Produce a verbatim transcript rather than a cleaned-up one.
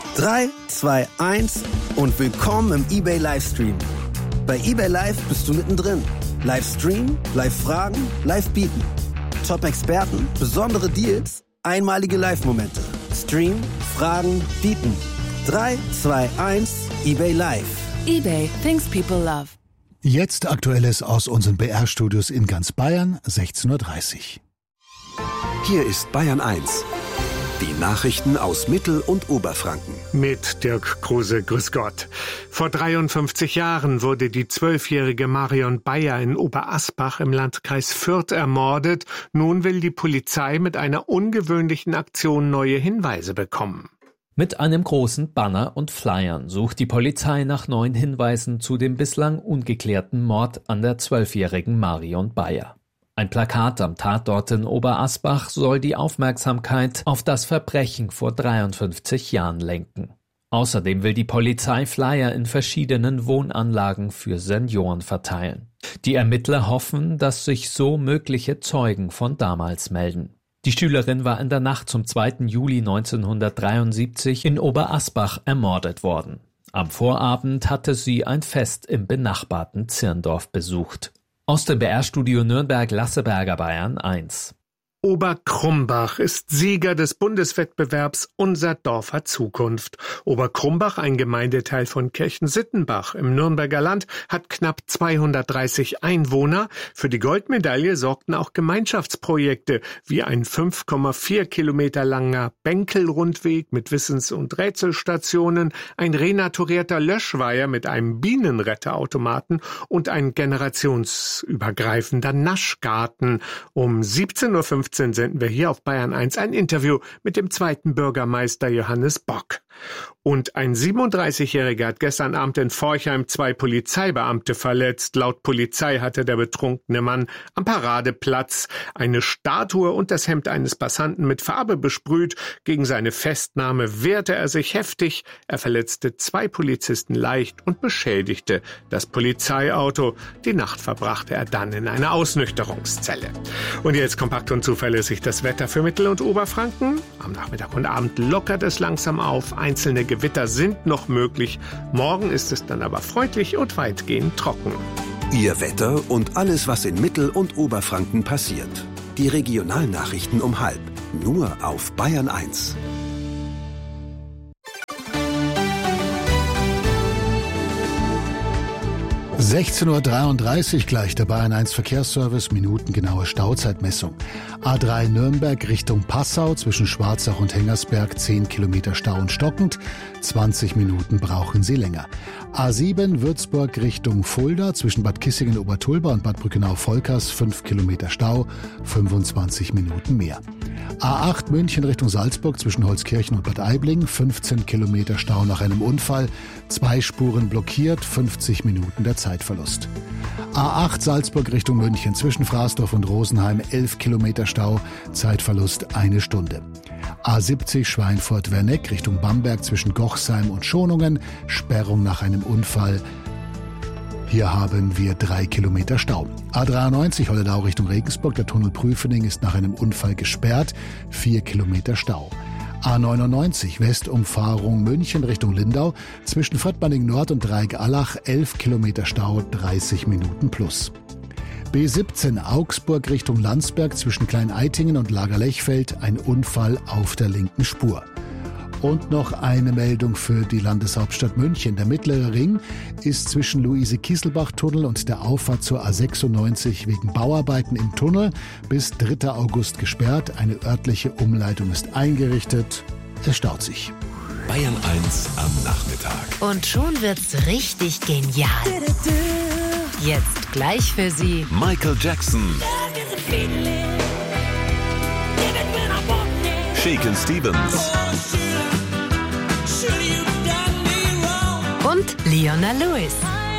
drei, zwei, eins und willkommen im eBay Livestream. Bei eBay Live bist du mittendrin. Livestream, Live-Fragen, Live-Bieten. Top-Experten, besondere Deals, einmalige Live-Momente. Stream, Fragen, Bieten. drei, zwei, eins, eBay Live. eBay, things people love. Jetzt Aktuelles aus unseren B R-Studios in ganz Bayern, sechzehn Uhr dreißig. Hier ist Bayern eins. Die Nachrichten aus Mittel- und Oberfranken. Mit Dirk Kruse, grüß Gott. Vor dreiundfünfzig Jahren wurde die zwölfjährige Marion Bayer in Oberasbach im Landkreis Fürth ermordet. Nun will die Polizei mit einer ungewöhnlichen Aktion neue Hinweise bekommen. Mit einem großen Banner und Flyern sucht die Polizei nach neuen Hinweisen zu dem bislang ungeklärten Mord an der zwölfjährigen Marion Bayer. Ein Plakat am Tatort in Oberasbach soll die Aufmerksamkeit auf das Verbrechen vor dreiundfünfzig Jahren lenken. Außerdem will die Polizei Flyer in verschiedenen Wohnanlagen für Senioren verteilen. Die Ermittler hoffen, dass sich so mögliche Zeugen von damals melden. Die Schülerin war in der Nacht zum zweiten Juli neunzehnhundertdreiundsiebzig in Oberasbach ermordet worden. Am Vorabend hatte sie ein Fest im benachbarten Zirndorf besucht. Aus dem B R-Studio Nürnberg, Lasseberger, Bayern eins. Oberkrumbach ist Sieger des Bundeswettbewerbs Unser Dorf hat Zukunft. Oberkrumbach, ein Gemeindeteil von Kirchensittenbach im Nürnberger Land, hat knapp zweihundertdreißig Einwohner. Für die Goldmedaille sorgten auch Gemeinschaftsprojekte wie ein fünf Komma vier Kilometer langer Bänkelrundweg mit Wissens- und Rätselstationen, ein renaturierter Löschweiher mit einem Bienenretterautomaten und ein generationsübergreifender Naschgarten. Um siebzehn Uhr fünfzehn senden wir hier auf Bayern eins ein Interview mit dem zweiten Bürgermeister Johannes Bock. Und ein siebenunddreißigjähriger hat gestern Abend in Forchheim zwei Polizeibeamte verletzt. Laut Polizei hatte der betrunkene Mann am Paradeplatz eine Statue und das Hemd eines Passanten mit Farbe besprüht. Gegen seine Festnahme wehrte er sich heftig. Er verletzte zwei Polizisten leicht und beschädigte das Polizeiauto. Die Nacht verbrachte er dann in einer Ausnüchterungszelle. Und jetzt kompakt und zuverlässig das Wetter für Mittel- und Oberfranken. Am Nachmittag und Abend lockert es langsam auf. Einzelne Gewitter sind noch möglich. Morgen ist es dann aber freundlich und weitgehend trocken. Ihr Wetter und alles, was in Mittel- und Oberfranken passiert. Die Regionalnachrichten um halb. Nur auf Bayern eins. sechzehn Uhr dreiunddreißig gleich der Bayern eins Verkehrsservice, minutengenaue Stauzeitmessung. A drei Nürnberg Richtung Passau zwischen Schwarzach und Hengersberg zehn Kilometer Stau und stockend, zwanzig Minuten brauchen Sie länger. A sieben Würzburg Richtung Fulda zwischen Bad Kissingen Obertulba und Bad Brückenau-Volkers fünf Kilometer Stau, fünfundzwanzig Minuten mehr. A acht München Richtung Salzburg zwischen Holzkirchen und Bad Aibling, fünfzehn Kilometer Stau nach einem Unfall, zwei Spuren blockiert, fünfzig Minuten der Zeitverlust. A acht Salzburg Richtung München zwischen Fraßdorf und Rosenheim, elf Kilometer Stau, Zeitverlust eine Stunde. A siebzig Schweinfurt-Werneck Richtung Bamberg zwischen Gochsheim und Schonungen, Sperrung nach einem Unfall. Hier haben wir drei Kilometer Stau. A dreiundneunzig Holledau Richtung Regensburg, der Tunnel Prüfening ist nach einem Unfall gesperrt, vier Kilometer Stau. A neunundneunzig Westumfahrung München Richtung Lindau, zwischen Fröttmanning Nord und Dreieck-Allach, elf Kilometer Stau, dreißig Minuten plus. B siebzehn Augsburg Richtung Landsberg, zwischen Klein-Eitingen und Lagerlechfeld, ein Unfall auf der linken Spur. Und noch eine Meldung für die Landeshauptstadt München. Der Mittlere Ring ist zwischen Luise-Kieselbach-Tunnel und der Auffahrt zur A sechsundneunzig wegen Bauarbeiten im Tunnel bis dritter August gesperrt. Eine örtliche Umleitung ist eingerichtet. Es staut sich. Bayern eins am Nachmittag. Und schon wird's richtig genial. Jetzt gleich für Sie Michael Jackson. Shakin' Stevens. und Leona Lewis.